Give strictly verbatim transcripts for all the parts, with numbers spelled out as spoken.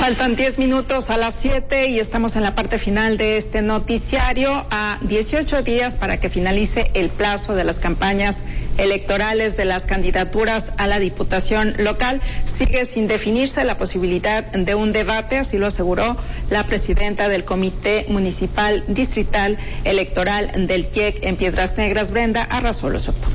Faltan diez minutos a las siete y estamos en la parte final de este noticiario, a dieciocho días para que finalice el plazo de las campañas electorales de las candidaturas a la Diputación local. Sigue sin definirse la posibilidad de un debate, así lo aseguró la presidenta del Comité Municipal Distrital Electoral del T I E C en Piedras Negras, Brenda Arrazolo Soto.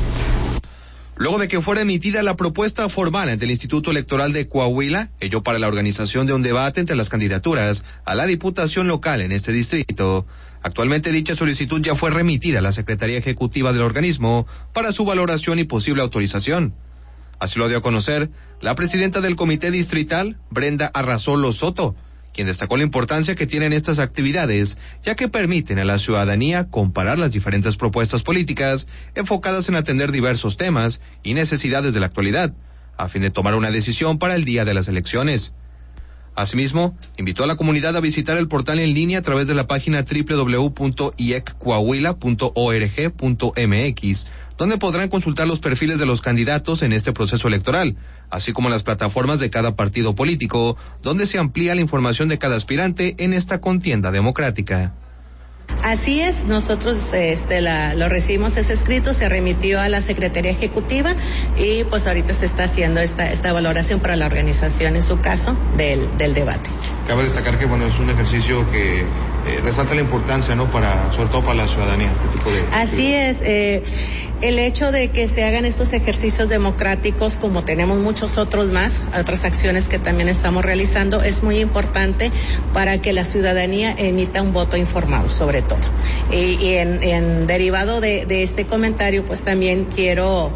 Luego de que fuera emitida la propuesta formal ante el Instituto Electoral de Coahuila, ello para la organización de un debate entre las candidaturas a la Diputación local en este distrito. Actualmente dicha solicitud ya fue remitida a la Secretaría Ejecutiva del organismo para su valoración y posible autorización. Así lo dio a conocer la presidenta del Comité Distrital, Brenda Arrazolo Soto, quien destacó la importancia que tienen estas actividades, ya que permiten a la ciudadanía comparar las diferentes propuestas políticas enfocadas en atender diversos temas y necesidades de la actualidad, a fin de tomar una decisión para el día de las elecciones. Asimismo, invitó a la comunidad a visitar el portal en línea a través de la página doble u doble u doble u punto i e c coahuila punto org punto m x, donde podrán consultar los perfiles de los candidatos en este proceso electoral, así como las plataformas de cada partido político, donde se amplía la información de cada aspirante en esta contienda democrática. Así es, nosotros este, la, lo recibimos ese escrito, se remitió a la Secretaría Ejecutiva y pues ahorita se está haciendo esta, esta valoración para la organización, en su caso, del, del debate. Cabe destacar que bueno, es un ejercicio que eh, resalta la importancia, ¿no?, para, sobre todo para la ciudadanía, este tipo de... Así es, eh, el hecho de que se hagan estos ejercicios democráticos, como tenemos muchos otros más, otras acciones que también estamos realizando, es muy importante para que la ciudadanía emita un voto informado, sobre todo. Y, y en, en derivado de, de este comentario, pues también quiero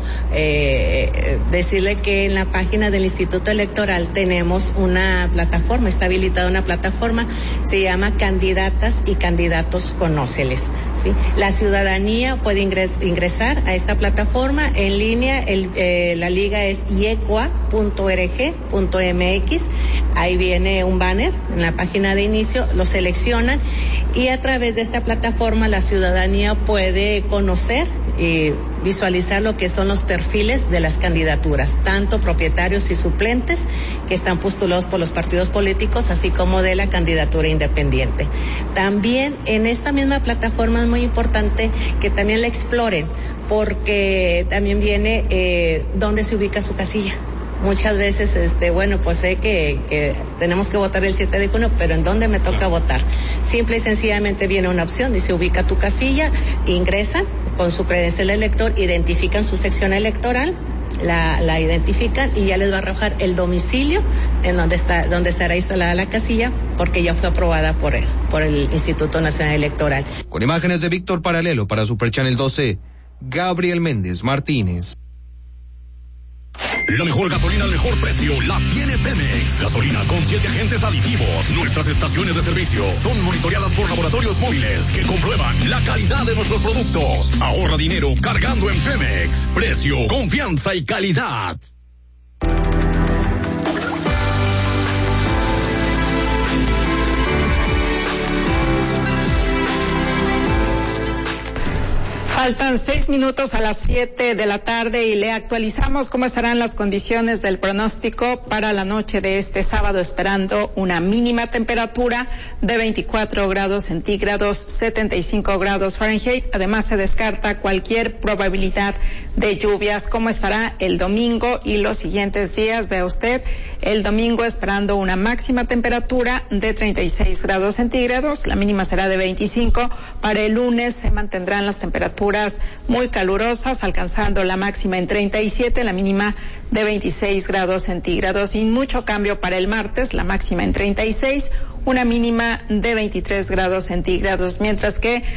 eh, decirle que en la página del Instituto Electoral tenemos una plataforma, está habilitada una plataforma, se llama Candidatas y Candidatos Conóceles, ¿sí? La ciudadanía puede ingres, ingresar a esta plataforma en línea, el, eh, la liga es i e c o a punto org punto m x, ahí viene un banner en la página de inicio, lo seleccionan y a través de esta plataforma la ciudadanía puede conocer y visualizar lo que son los perfiles de las candidaturas, tanto propietarios y suplentes que están postulados por los partidos políticos, así como de la candidatura independiente. También en esta misma plataforma es muy importante que también la exploren, porque también viene eh, dónde se ubica su casilla. Muchas veces, este, bueno, pues sé que, que tenemos que votar el siete de junio, pero ¿en dónde me toca votar? Simple y sencillamente viene una opción, dice ubica tu casilla, ingresan con su credencial elector, identifican su sección electoral, la, la identifican y ya les va a arrojar el domicilio en donde está, donde estará instalada la casilla, porque ya fue aprobada por él, por el Instituto Nacional Electoral. Con imágenes de Víctor Paralelo para Super Channel doce, Gabriel Méndez Martínez. La mejor gasolina al mejor precio la tiene Pemex. Gasolina con siete agentes aditivos. Nuestras estaciones de servicio son monitoreadas por laboratorios móviles que comprueban la calidad de nuestros productos. Ahorra dinero cargando en Pemex. Precio, confianza y calidad. Faltan seis minutos a las siete de la tarde y le actualizamos cómo estarán las condiciones del pronóstico para la noche de este sábado, esperando una mínima temperatura de veinticuatro grados centígrados, setenta y cinco grados Fahrenheit. Además, se descarta cualquier probabilidad de lluvias. ¿Cómo estará el domingo y los siguientes días? Vea usted, el domingo esperando una máxima temperatura de treinta y seis grados centígrados, la mínima será de veinticinco. Para el lunes se mantendrán las temperaturas muy calurosas, alcanzando la máxima en treinta y siete, la mínima de veintiséis grados centígrados. Sin mucho cambio para el martes, la máxima en treinta y seis, una mínima de veintitrés grados centígrados, mientras que